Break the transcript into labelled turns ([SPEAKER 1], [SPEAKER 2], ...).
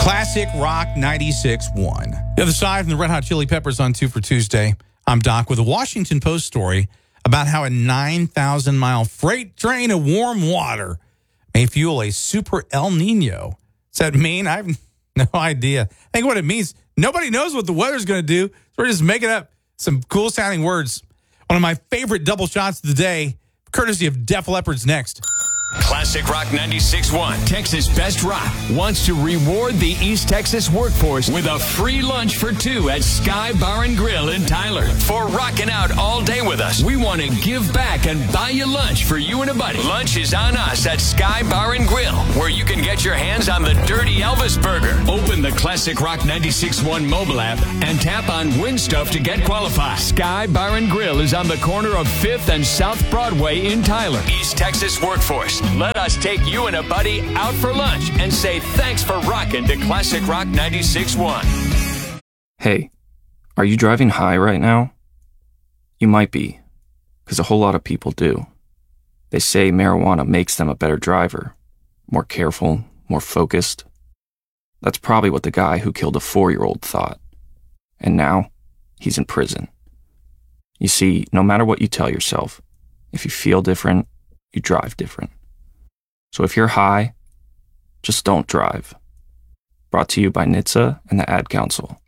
[SPEAKER 1] Classic Rock 96.1. The other side from the Red Hot Chili Peppers on 2 for Tuesday. I'm Doc with a Washington Post story about how a 9,000-mile freight train of warm water may fuel a super El Nino. Does that mean? I have no idea. I think what it means, nobody knows what the weather's going to do. So we're just making up some cool-sounding words. One of my favorite double shots of the day, courtesy of Def Leppard's next.
[SPEAKER 2] Classic Rock 96.1, Texas Best Rock, wants to reward the East Texas workforce with a free lunch for two at Sky Bar and Grill in Tyler. For rocking out all day with us, we want to give back and buy you lunch for you and a buddy. Lunch is on us at Sky Bar and Grill, where you can get your hands on the Dirty Elvis Burger. Open the Classic Rock 96.1 mobile app and tap on Win Stuff to get qualified. Sky Bar and Grill is on the corner of 5th and South Broadway in Tyler. East Texas workforce, let us take you and a buddy out for lunch and say thanks for rocking to Classic Rock 96.1.
[SPEAKER 3] Hey, are you driving high right now? You might be, because a whole lot of people do. They say marijuana makes them a better driver, more careful, more focused. That's probably what the guy who killed a 4-year-old thought. And now, he's in prison. You see, no matter what you tell yourself, if you feel different, you drive different. So if you're high, just don't drive. Brought to you by NHTSA and the Ad Council.